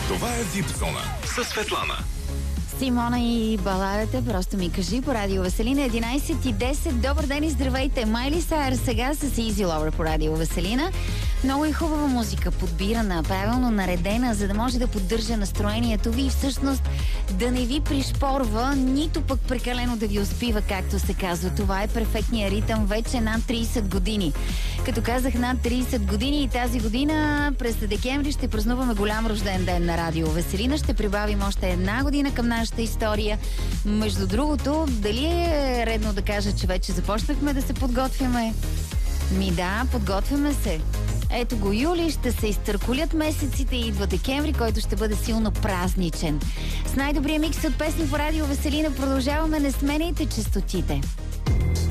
Това е Вип Зона със Светлана. Симона и баладата, просто ми кажи по Радио Веселина, 11:10. Добър ден и здравейте! Майли Сайер сега с Easy Lover по Радио Веселина. Много и хубава музика, подбирана, правилно наредена, за да може да поддържа настроението ви и всъщност да не ви пришпорва, нито пък прекалено да ви успива, както се казва. Това е перфектният ритъм вече над 30 години. Като казах над 30 години и тази година през декември ще празнуваме голям рожден ден на Радио Веселина. Ще прибавим още една година към нашата история. Между другото, дали е редно да кажа, че вече започнахме да се подготвяме? Да, подготвяме се. Ето го юли, ще се изтърколят месеците и идва декември, който ще бъде силно празничен. С най-добрия микс от песни по Радио Веселина продължаваме, не сменяйте честотите.